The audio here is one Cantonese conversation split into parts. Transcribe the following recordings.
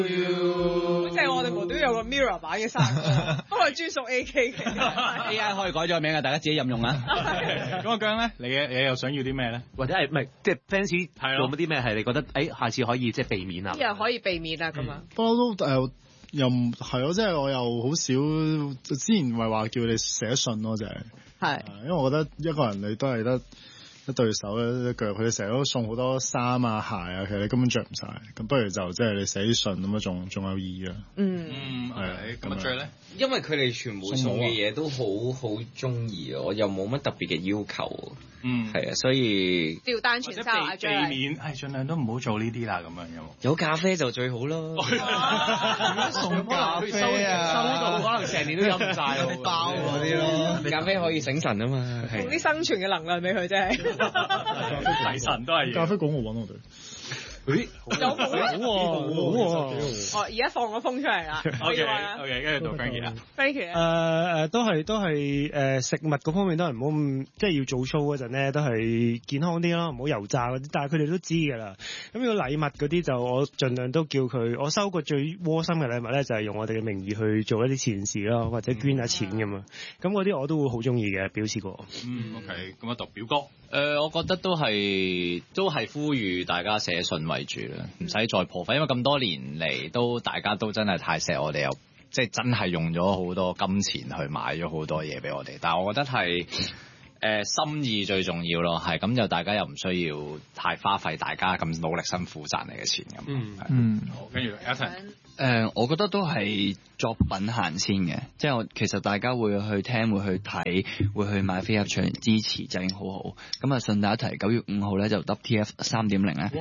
即係我哋無端有個 Mirror 版嘅生日，不過專屬 AK 嘅 AI 可以改咗個名啊，大家自己任用啊。 咁阿姜咧，你又想要啲咩咧？ 或者係唔係即係 fans 做乜啲咩係你覺得下次可以即係避免啊？ 又可以避免啊咁啊？ 不過都又唔係咯，即係我又好少，之前唔係話叫你寫信咯，就係，因為我覺得一個人你都係得一對手一腳，佢哋成日都送好多衫啊鞋啊，其實你根本着唔晒，咁不如就即係你寫啲信咁啊，仲有意義啊。 係咁啊，J咧， 因為佢哋全部送嘅嘢都好中意啊，我又冇乜特別嘅要求。係啊，所以照單全收啊， 避免盡量都唔好做呢啲啦，咁樣有咖啡就最好咯。 送咖啡啊， 收到可能成年都飲唔晒， 包嗰啲咯。 咖啡可以醒神啊嘛， 送啲生存嘅能量俾佢啫。 提神都係。 咖啡廣告揾我哋。 有風好而家放個風出嚟啦。 OK， 跟住到 Frankie 啦。 Frankie 都係食物嗰方面都係唔好咁，即係要做 show 嗰陣咧，都係健康啲咯，唔好油炸嗰啲。但係佢哋都知㗎啦。咁如果禮物嗰啲就我盡量都叫佢，我收過最窩心嘅禮物咧，就係用我哋嘅名義去做一啲善事咯，或者捐下錢咁啊。咁嗰啲我都會好中意嘅，表示過。 OK，咁啊，讀表哥。 我覺得都係呼籲大家寫信為主啦，唔使再破費，因為咁多年嚟都大家都真係太錫我哋，又即係真係用咗好多金錢去買咗好多嘢俾我哋。但係我覺得係心意最重要咯，係咁就大家又唔需要太花費大家咁努力辛苦賺嚟嘅錢咁。 好，跟住 Elton。 我覺得都係作品行先嘅，即係其實大家會去聽、會去睇、會去買飛入場支持就已經好好。咁啊，順帶一提9月5號咧就 WTF 3.0咧，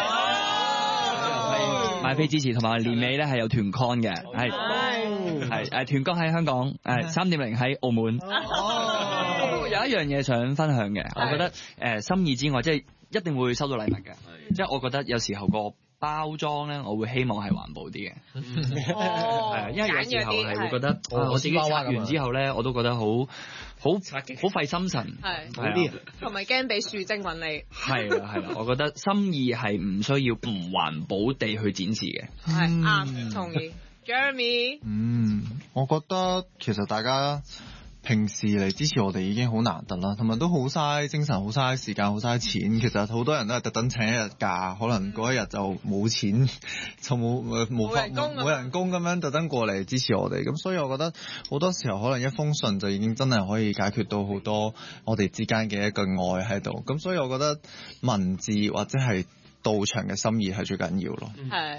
買飛支持，同埋年尾咧係有團 con 嘅，係團 con 喺香港，3.0喺澳門。有一樣嘢想分享嘅，我覺得心意之外，即係一定會收到禮物嘅，即係我覺得有時候個包裝咧，我會希望係環保啲嘅，因為有時候係會覺得我自己拆完之後咧，我都覺得好費心神， 係同埋驚俾樹精揾你。 係啦，我覺得心意係唔需要唔環保地去展示嘅。 係啱，同意。Jeremy， 我覺得其實大家平時嚟支持我哋已經好難得啦，同埋都好嘥精神、好嘥時間、好嘥錢。其實好多人都係特登請一日假，可能嗰一日就冇錢，就冇人工咁樣特登過嚟支持我哋。咁所以我覺得好多時候可能一封信就已經真係可以解決到好多我哋之間嘅一個愛喺度。咁所以我覺得文字或者係到場嘅心意係最緊要咯。 係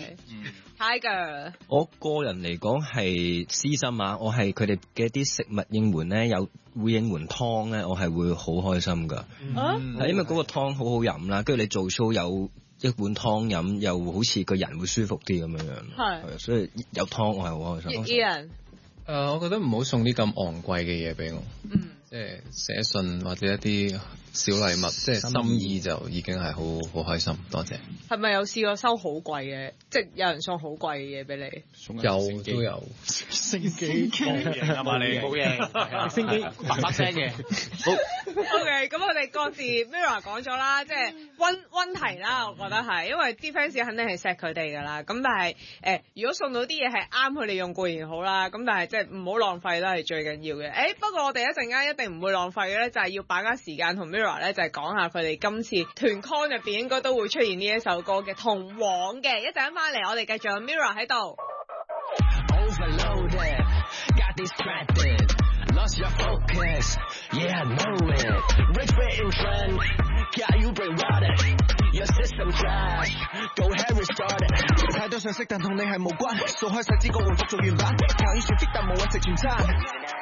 ，Tiger， 我個人嚟講係私心啊，我係佢哋嘅啲食物應援咧，有會應援湯咧，我係會好開心㗎。係因為嗰個湯好好飲啦，跟住你做 show 有一碗湯飲，又好似個人會舒服啲咁樣樣。係，所以有湯我係好開心。 Ian， 我覺得唔好送啲咁昂貴嘅嘢俾我。即係寫信或者一啲小禮物，即係心意就已經係好開心。多謝。係咪有試過收好貴嘅？即係有人送好貴嘅嘢俾你？ 都有。 升機係嘛？你冇嘢。 升機叭叭聲嘅。好。 OK，咁我哋各自 Mirror 講咗啦，即係溫題啦，我覺得係，因為啲 fans 肯定係錫佢哋噶啦。咁但係如果送到啲嘢係啱佢哋用固然好啦，咁但係即係唔好浪費都係最緊要嘅。不過我哋一陣間一定唔會浪費嘅咧，就係要把握時間同 Mirror 咧，就係講下佢哋今次團 con 入邊應該都會出現呢一首歌嘅《同往》嘅。一陣間翻嚟，我哋繼續有 Mirror 喺度。 Lost your focus, yeah, I know it. Rich in trend, yeah, you bring water. Your system trash, go ahead restart it. 太多信息但同你係無關，掃開手指個回覆做原版，靠演算 fit 但冇揾食全餐。